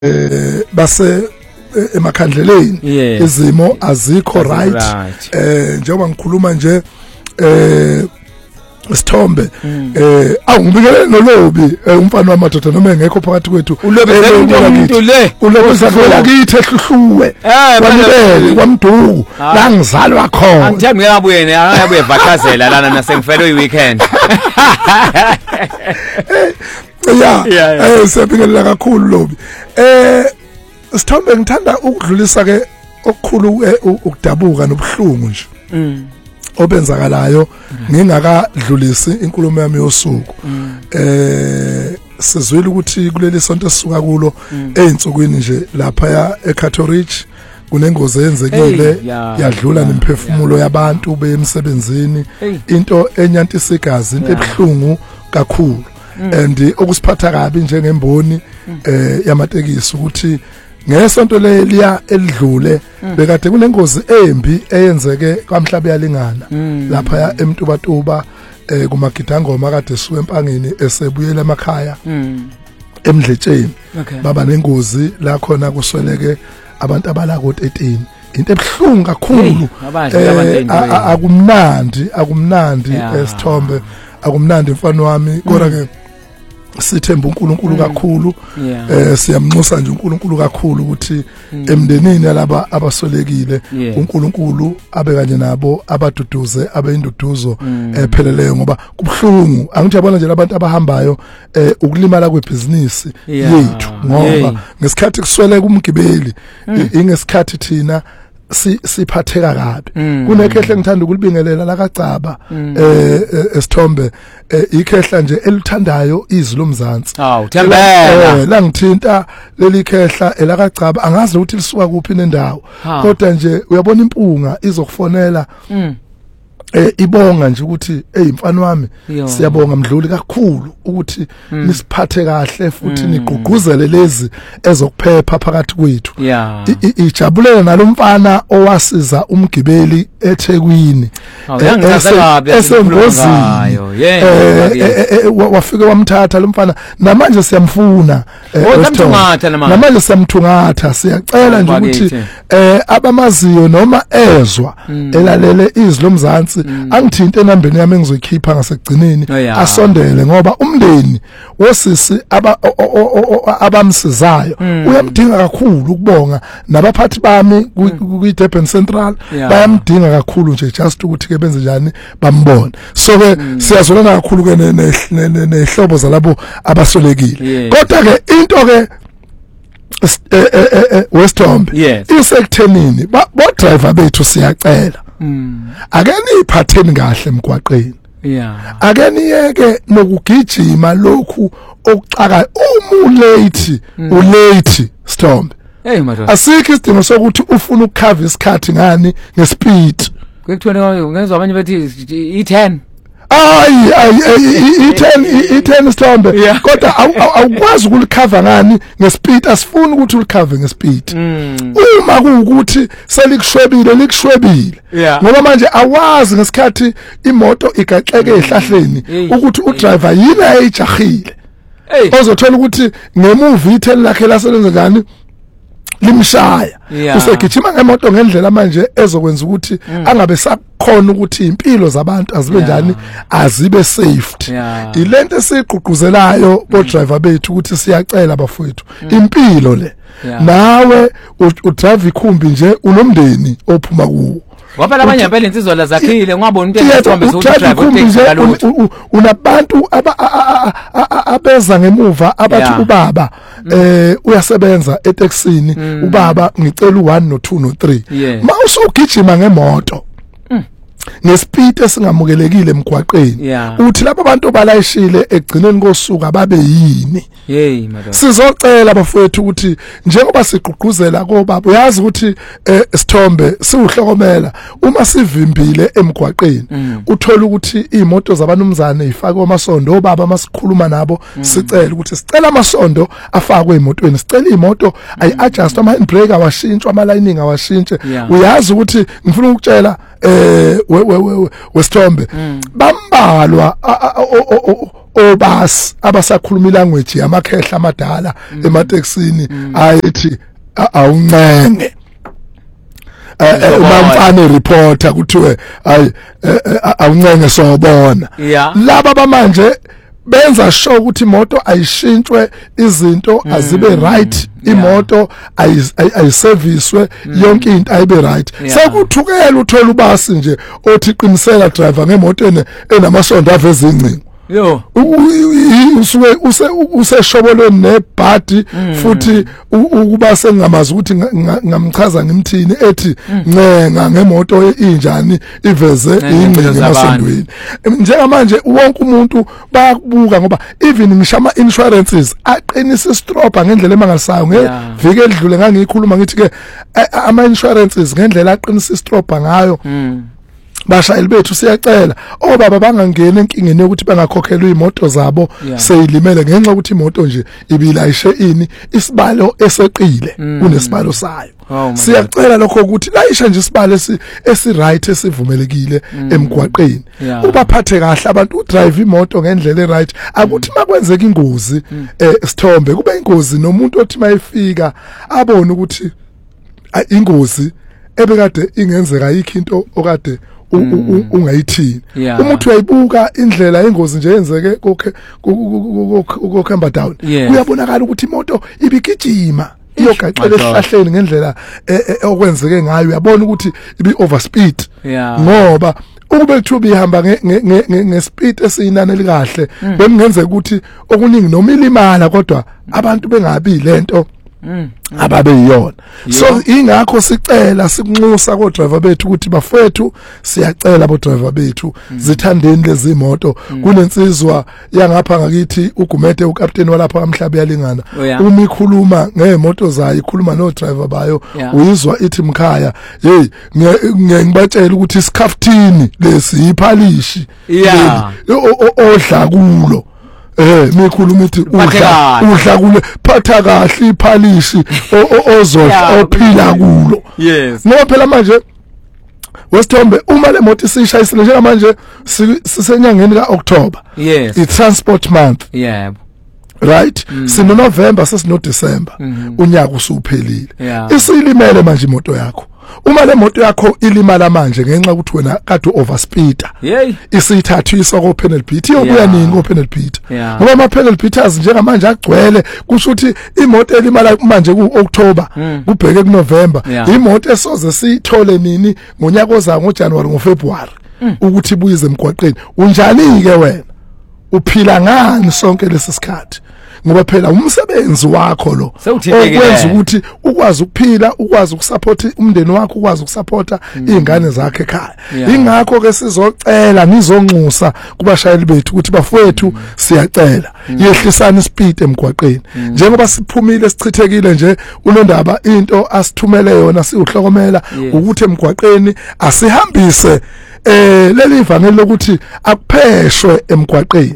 base emakhandleleni izimo azikho right njengoba ngikhuluma nje Sithombe awungibikele nolobi umfana wamadoda noma engekho phakathi kwethu ulobezela umuntu le ulobezela kithi ehluhluwe kwamele kwamduku la ngizalwa khona angithembi ngiyabuyene ayabuye vakhazela lana nasengifela uyiweekend siyabingelela kakhulu lobi Sithombe ngithanda ukudlulisa ke okukhulu ukudabuka nobuhlungu nje obenzakalayo ngingakadlulisi inkulumo yami yosuku sizwile ukuthi kuleli sonto esisuka kulo einsukwini nje lapha eCathoridge kunengozi eyenzekile yadlula nemphefumulo yabantu bemsebenzini into enyantisa igazi into ebuhlungu kakhulu and okusiphatha kabi njengemboni yamatekisi ukuthi ngesonto leliya elidlule bekade kunengozi embi eyenzeke kwaMhlabe yalingana lapha eMtubatuba kumagidangoma kade suka empangeni esebuyela emakhaya eMdletsheni baba nengozi la khona kusweleke abantu abala ku 13 into ebuhlungu kakhulu akumnandi Sithombe akumnandi mfana wami kodwa ke sithemba uNkulunkulu kakhulu siyamnxusa nje uNkulunkulu kakhulu ukuthi emndenini yalaba abasolekile uNkulunkulu abe kanye nabo abaduduze abeyinduduzo epheleleyo ngoba kubhlungu angithi yabona nje labantu abahambayo ukulimala kwebhizinisi yethu ngoba ngesikhathi kusweleka umgibeli ingesikhathi thina siphatheka kabi kunekhehle ngithanda ukulibingelela la kaCaba Sithombe ikhehla nje elithandayo izwi lomzansi thembela la ngithinta leli khehla ela kaCaba angazi ukuthi lisuka kuphi nendawo kodwa nje uyabona impunga izokufonela ibonga nje ukuthi mfana wami siyabonga mdluli kakhulu ukuthi nisiphathe kahle futhi nigqugquzele lezi ezokuphepha phakathi kwethu ijabulele nalomfana owasiza umgibeli eThekwini esengozini wafike wamthatha lomfana namanje siyamfuna namanje siyamthungatha siyacela nje ukuthi abamaziyo noma ezwa elalele izwi lomzansi angithinte enambeni yami engizoyikhipha ngasekugcineni asondele ngoba umndeni wosisi abamsizayo uyamdinga kakhulu ukubonga nabaphathi bami kwiDurban Central bayamdinga kakhulu nje just ukuthi ke benze njani bambone so ke siyazolana kakhulu ke nehlobo zalabo abasolekile kodwa ke into ke Westhombe isekuthenini bo driver bethu siyacela ake niphatheni kahle emgwaqeni ake niyeke nokugijima lokhu okucaka ulate Sithombe asikho isidingo sokuthi ufuna ukukhava isikhathi ngani ngespeed kwekuthiwa ngezwe abanye bethi i10 i10 Sithombe kodwa awukwazi ukulikhava ngani ngespeed asifuni ukuthi ulikhave ngespeed uma kuukuthi selikushwebile ngoba manje awazi ngesikhathi imoto igaxeke ehlahleni ukuthi udriver yini ayijahile ozothola ukuthi ngemuva i10 lakhe laselenze ngani limshaya usegijima ngemoto ngendlela manje ezokwenza ukuthi angabe sakhona ukuthi impilo zabantu azibe njani azibe safety ilento esiqhuquzelayo bo driver bethu ukuthi siyacela bafowethu impilo le nawe udrive ikhumbi nje unomndeni ophuma kuwo ngoba labanye impela insizwa lazakhile ngabona into eyathombe ukuthi drive uTaxi kalutho unabantu abeza ngemuva abathi ubaba uyasebenza eTaxini ubaba ngicela u1 no2 no3 mawusugijima ngemoto nespeed esingamukelekile emgwaqeni uthi lapho abantu balayishile egcineni kosuku ababe yini sizocela bafowethu ukuthi njengoba sigqugquzela kobaba uyazi ukuthi Sithombe siuhlokomela uma sivimbile emgwaqeni uthola ukuthi imoto zabanumzane ifakwe amasondo obaba masikhuluma nabo sicela ukuthi sicela amasondo afakwe emotweni sicela imoto ayi-adjust ama-handbrake awashintshwe ama-lining awashintshe uyazi ukuthi ngifuna ukutshela Westhombe bambalwa obasi abasakhuluma language yamakhehla amadala emateksini ayithi awuncenge umamfana reporter kuthiwe ayi awuncenge sobona laba bamanje benza sure ukuthi imoto ayishintshwe izinto azibe right imoto ayiserviswe yonke into ayibe right sekuthukela uthola ubasi nje othi qinisela driver ngemoto enamasondo aveza ingcingo yo usuke useshobolweni nebhadi futhi ukuba sengamazi ukuthi ngamchaza ngimthini ethi ncenga ngemoto injani iveze ingcingo emasondweni njengamanje wonke umuntu bayakubuka ngoba even ngisho ama insurances aqinisa istroba ngendlela emangalisayo ngevike edlule ngangikhuluma ngithi ke ama insurances ngendlela aqinisa istroba ngayo bashayeli bethu siyacela obaba bangangena enkingeni ukuthi bangakhokhelwa imoto zabo seyilimele ngenxa ukuthi imoto nje ibilayishe ini isibalo eseqile kunesibalo sayo siyacela lokho ukuthi layisha nje isibalo esi right esivumelekile emgwaqeni ubaphathe kahle abantu udrive imoto ngendlela eright akuthi makwenzeka ingozi Sithombe kube ingozi nomuntu othi mayifika abone ukuthi ingozi ebekade ingenzeka yikho into okade ungayithini umuntu uyayibuka indlela ingozi nje yenzeke kokhamba down kuyabonakala ukuthi imoto ibigijima iyogaqela esihlahleni ngendlela okwenzeke ngayo uyabona ukuthi ibi overspeed ngoba ukube kuthiwa ihamba ngespeed esiyinani elikahle bengenzeka ukuthi okuningi noma ilimala kodwa abantu bengabi lento ababe yiyona so ingakho sicela sikunxusa ko driver bethu ukuthi bafethu siyacela abo driver bethu zithandeni lezi imoto kunensizwa yangapha ngakithi uGumede uCaptain walapha kamhlabe yalingana uma ikhuluma ngeemoto zayo ikhuluma no driver bayo uyizwa ithi Mkhaya hey ngibatshela ukuthi isikhaftini lesi iphalishi odla kulo mikhuluma ithi udla kule phatha kahle iphalishi ozodla ophila kulo ngoba phela manje wesithombe uma le moto isishayisile njengamanje sisenyangeni kaOctober i-transport month right sino November sesino December unyaka usuphelile isilimele manje imoto yakho uma le moto yakho ilimala manje ngenxa ukuthi wena kade overspeeder isithathu isoko panel beat iyobuya nini ko panel beat ngoba ama panel beaters njengamanje agcwele kusho ukuthi imoto elimala manje kuOctober kubheke kuNovember imoto esoze siyithole nini ngonyaka ozayo ngoJanuary ngoFebruary ukuthi ibuyize emgwaqeni unjani ke wena uphila ngani sonke lesisikhathi ngoba phela umsebenzi wakho lo okwenza ukuthi ukwazi ukuphila ukwazi ukusupport umndeni wakho ukwazi ukusupporta izingane zakhe ekhaya ingakho ke sizocela nizonxusa kubashayeli bethu ukuthi bafowethu siyacela yehlisana ispeed emgwaqeni njengoba siphumile sichithekile nje unondaba into asithumele yona siuhlokomela ukuthi emgwaqeni asihambise leli ivangeli lokuthi akupheshwe emgwaqeni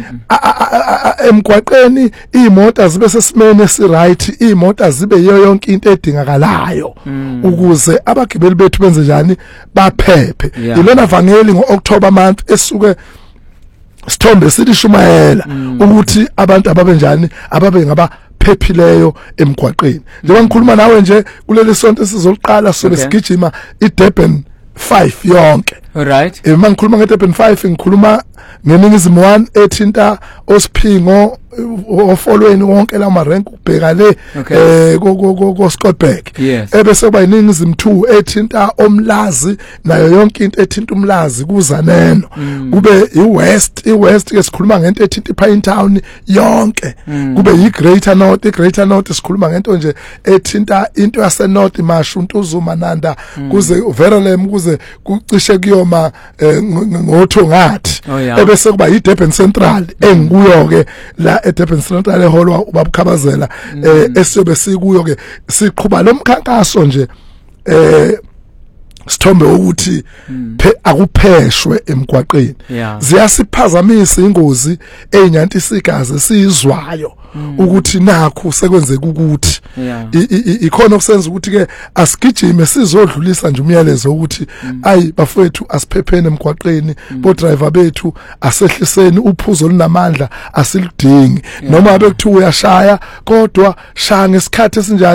emgwaqeni imoto zibe sesimene esiright imoto zibe yiyo yonke into edingakalayo ukuze abagibeli bethu benze njani baphephe ilona vangeli ngoOctober month esuke Sithombe silishumayela ukuthi abantu ababe njani ababe ngaba phephileyo emgwaqeni njengoba ngikhuluma nawe nje kuleli sonto sizoliqala sobe sigijima iDurban 5 yonke right mangikhuluma ngeDurban 5 ngikhuluma ngeningizimu 1 ethinta oSiphingo ofolweni wonke la marank ubheka le ko Scotberg ebese kuba iningizimu 2 ethinta omlazi nayo yonke into ethinta umlazi kuzaneno kube iwest ke sikhuluma ngento ethinta iPine Town yonke kube iGreater North sikhuluma ngento nje ethinta into yase North Mashuntuzu Mananda kuze Verolem kuze kucishe kuyoma ngothongathi ebese kuba iDurban Central engikuyo ke la eDurban Central eholwa ubabukhabazela esiyobe sikuyo ke siqhuba lomkhankaso nje Sithombe ukuthi akupheshwe emgwaqeni ziyasiphazamisa ingozi einyanti isigazi sizwayo ukuthi nakho sekwenzeka ukuthi ikhona okusenza ukuthi ke asigijime sizodlulisa nje umyalezo ukuthi ayi bafowethu asiphephene emgwaqeni bo driver bethu asehliseni uphuzo olunamandla asiludingi noma bekuthiwa uyashaya kodwa shaya ngesikhathi esinjani